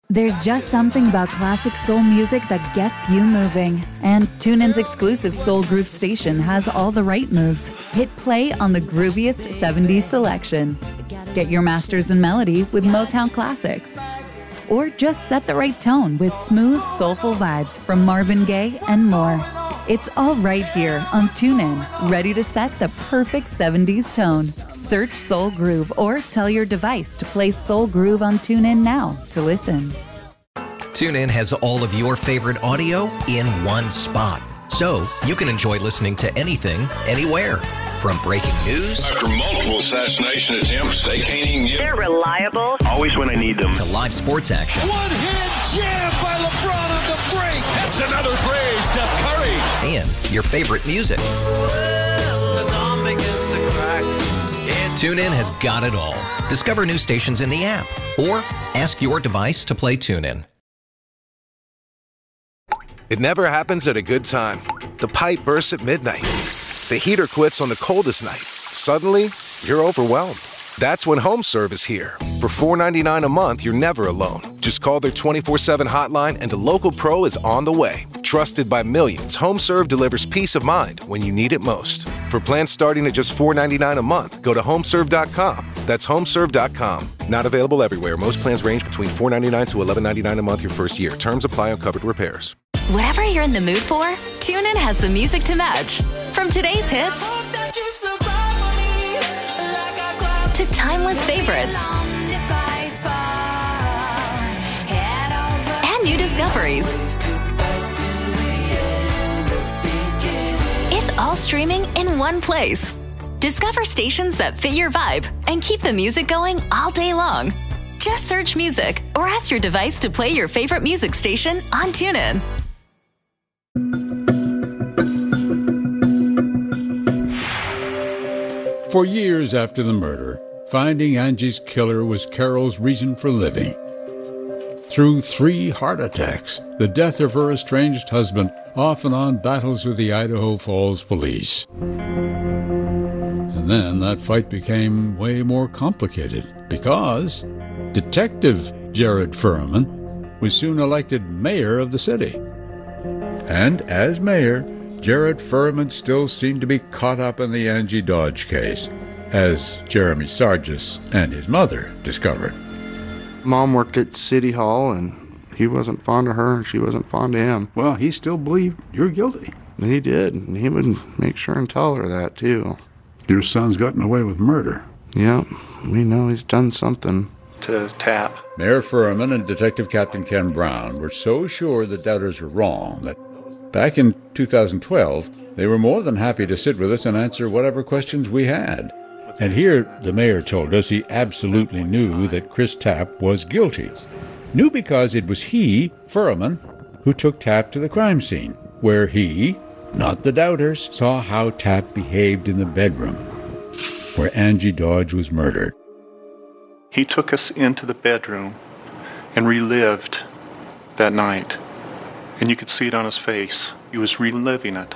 There's just something about classic soul music that gets you moving. And TuneIn's exclusive Soul Groove station has all the right moves. Hit play on the grooviest 70s selection. Get your masters in melody with Motown classics. Or just set the right tone with smooth, soulful vibes from Marvin Gaye and more. It's all right here on TuneIn, ready to set the perfect 70s tone. Search Soul Groove or tell your device to play Soul Groove on TuneIn now to listen. TuneIn has all of your favorite audio in one spot, so you can enjoy listening to anything, anywhere. From breaking news after multiple assassination attempts, they can't even get. They're reliable. Always when I need them. To live sports action. One-hand jam by LeBron on the break. That's another play, Steph Curry. And your favorite music. TuneIn has got it all. Discover new stations in the app or ask your device to play TuneIn. It never happens at a good time. The pipe bursts at midnight. The heater quits on the coldest night. Suddenly, you're overwhelmed. That's when HomeServe is here. For $4.99 a month, you're never alone. Just call their 24/7 hotline and a local pro is on the way. Trusted by millions, HomeServe delivers peace of mind when you need it most. For plans starting at just $4.99 a month, go to HomeServe.com. That's HomeServe.com. Not available everywhere. Most plans range between $4.99 to $11.99 a month your first year. Terms apply on covered repairs. Whatever you're in the mood for, TuneIn has the music to match. From today's hits to timeless favorites and new discoveries. It's all streaming in one place. Discover stations that fit your vibe and keep the music going all day long. Just search music or ask your device to play your favorite music station on TuneIn. For years after the murder, finding Angie's killer was Carol's reason for living. Through 3 heart attacks, the death of her estranged husband, off and on battles with the Idaho Falls police. And then that fight became way more complicated because Detective Jared Furman was soon elected mayor of the city. And as mayor, Jared Furman still seemed to be caught up in the Angie Dodge case, as Jeremy Sargis and his mother discovered. Mom worked at City Hall, and he wasn't fond of her, and she wasn't fond of him. Well, he still believed you're guilty. And he did, and he would make sure and tell her that, too. Your son's gotten away with murder. Yep, we know he's done something. To Tap. Mayor Furman and Detective Captain Ken Brown were so sure the doubters were wrong that back in 2012, they were more than happy to sit with us and answer whatever questions we had. And here, the mayor told us he absolutely knew that Chris Tapp was guilty. Knew because it was he, Furman, who took Tapp to the crime scene, where he, not the doubters, saw how Tapp behaved in the bedroom, where Angie Dodge was murdered. He took us into the bedroom and relived that night. And you could see it on his face. He was reliving it.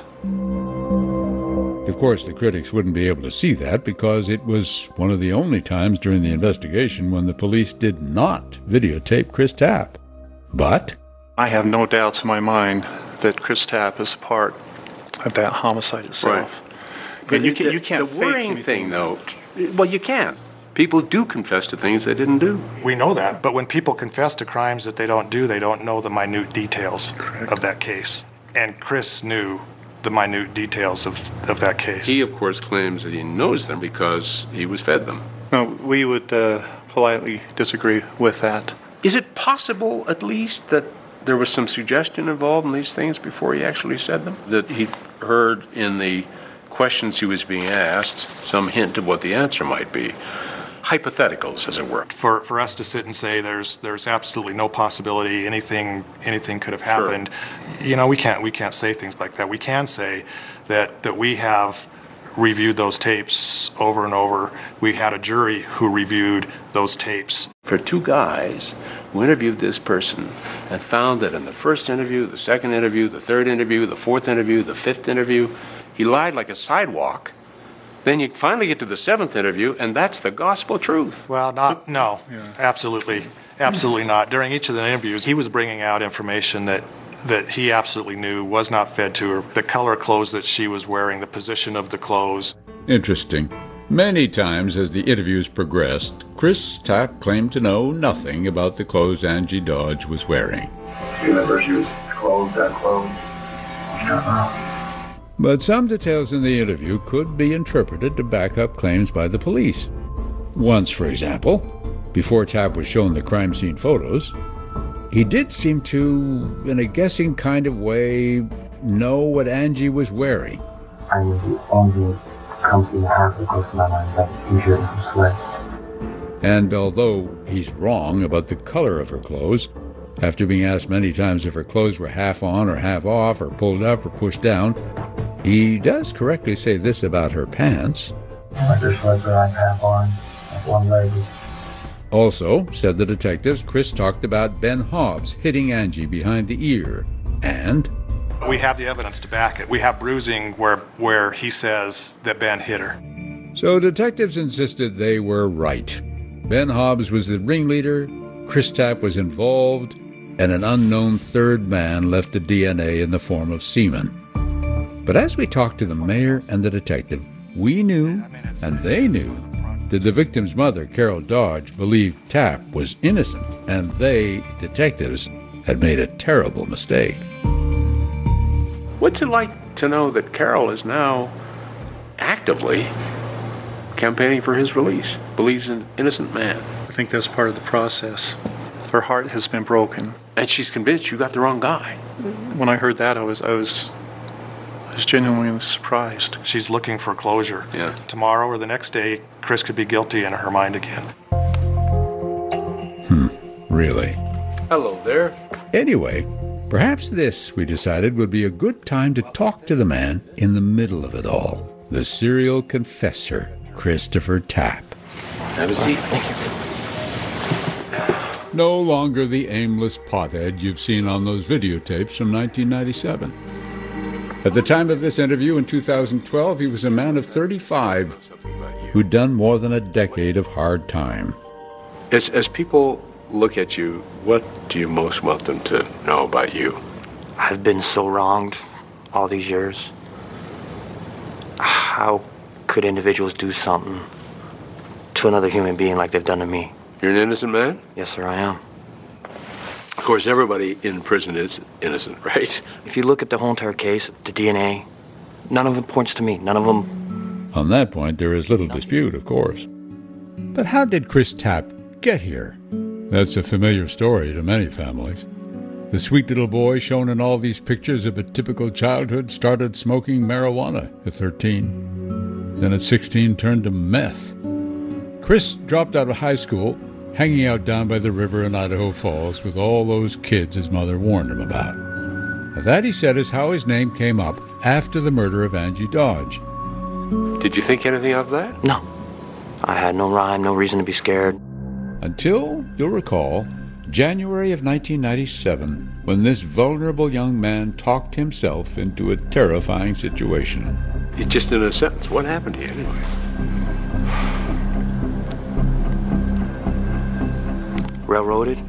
Of course, the critics wouldn't be able to see that because it was one of the only times during the investigation when the police did not videotape Chris Tapp. But I have no doubts in my mind that Chris Tapp is part of that homicide itself. Right. And you can't. The worrying thing, though, well, you can't. People do confess to things they didn't do. We know that, but when people confess to crimes that they don't do, they don't know the minute details of that case. And Chris knew the minute details of that case. He, of course, claims that he knows them because he was fed them. No, we would politely disagree with that. Is it possible, at least, that there was some suggestion involved in these things before he actually said them? That he heard in the questions he was being asked some hint of what the answer might be? Hypotheticals, as it were. For us to sit and say there's absolutely no possibility anything could have happened, sure. You know, we can't say things like that. We can say that we have reviewed those tapes over and over. We had a jury who reviewed those tapes. For 2 guys who interviewed this person and found that in the first interview, the second interview, the third interview, the fourth interview, the fifth interview, he lied like a sidewalk. Then you finally get to the 7th interview, and that's the gospel truth. Well, no, absolutely. Absolutely not. During each of the interviews, he was bringing out information that he absolutely knew was not fed to her. The color of clothes that she was wearing, the position of the clothes. Interesting. Many times as the interviews progressed, Chris Tapp claimed to know nothing about the clothes Angie Dodge was wearing. You remember she was clothed, that clothes? But some details in the interview could be interpreted to back up claims by the police. Once, for example, before Tapp was shown the crime scene photos, he did seem to, in a guessing kind of way, know what Angie was wearing. I mean, the only comes in half of close to my mind that usually sweats. And although he's wrong about the color of her clothes, after being asked many times if her clothes were half on or half off or pulled up or pushed down, he does correctly say this about her pants. Like her sweats are like half on, like one leg. Also, said the detectives, Chris talked about Ben Hobbs hitting Angie behind the ear, and we have the evidence to back it. We have bruising where he says that Ben hit her. So detectives insisted they were right. Ben Hobbs was the ringleader, Chris Tapp was involved, and an unknown third man left the DNA in the form of semen. But as we talked to the mayor and the detective, we knew, and they knew, that the victim's mother, Carol Dodge, believed Tapp was innocent, and they, detectives, had made a terrible mistake. What's it like to know that Carol is now actively campaigning for his release, believes in an innocent man? I think that's part of the process. Her heart has been broken. And she's convinced you got the wrong guy. When I heard that, I was genuinely surprised. She's looking for closure. Yeah. Tomorrow or the next day, Chris could be guilty in her mind again. Really? Hello there. Anyway, perhaps this, we decided, would be a good time to talk to the man in the middle of it all. The serial confessor, Christopher Tapp. Have a seat. Thank you. No longer the aimless pothead you've seen on those videotapes from 1997. At the time of this interview in 2012, he was a man of 35 who'd done more than a decade of hard time. As people look at you, what do you most want them to know about you? I've been so wronged all these years. How could individuals do something to another human being like they've done to me? You're an innocent man? Yes, sir, I am. Of course, everybody in prison is innocent, right? If you look at the whole entire case, the DNA, none of it points to me. None of them. On that point, there is little dispute, of course. But how did Chris Tapp get here? That's a familiar story to many families. The sweet little boy shown in all these pictures of a typical childhood started smoking marijuana at 13. Then at 16 turned to meth. Chris dropped out of high school, hanging out down by the river in Idaho Falls with all those kids his mother warned him about. Now that, he said, is how his name came up after the murder of Angie Dodge. Did you think anything of that? No. I had no rhyme, no reason to be scared. Until, you'll recall, January of 1997, when this vulnerable young man talked himself into a terrifying situation. Just in a sentence, what happened to you anyway? Railroaded.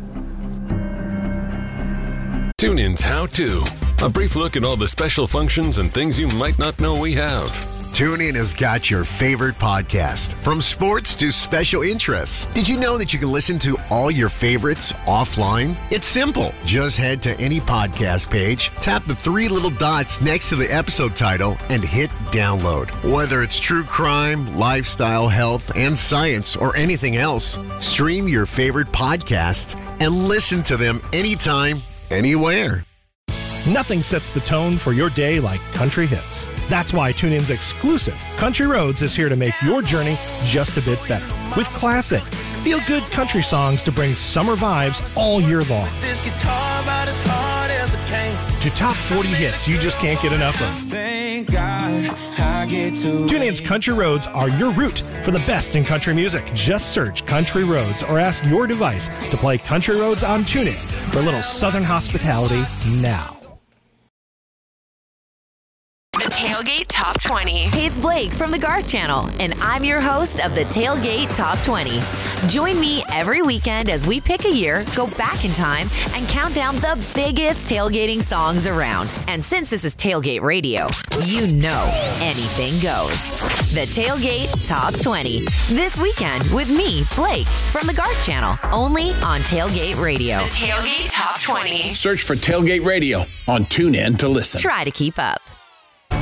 TuneIn's How To. A brief look at all the special functions and things you might not know we have. TuneIn has got your favorite podcast, from sports to special interests. Did you know that you can listen to all your favorites offline? It's simple. Just head to any podcast page, tap the three little dots next to the episode title, and hit download. Whether it's true crime, lifestyle, health, and science, or anything else, stream your favorite podcasts and listen to them anytime, anywhere. Nothing sets the tone for your day like country hits. That's why TuneIn's exclusive Country Roads is here to make your journey just a bit better. With classic, feel-good country songs to bring summer vibes all year long. To top 40 hits you just can't get enough of. TuneIn's Country Roads are your route for the best in country music. Just search Country Roads or ask your device to play Country Roads on TuneIn for a little southern hospitality now. The Tailgate Top 20. Hey, it's Blake from the Garth Channel, and I'm your host of the Tailgate Top 20. Join me every weekend as we pick a year, go back in time, and count down the biggest tailgating songs around. And since this is Tailgate Radio, you know anything goes. The Tailgate Top 20. This weekend with me, Blake, from the Garth Channel, only on Tailgate Radio. The Tailgate Top 20. Search for Tailgate Radio on TuneIn to listen. Try to keep up.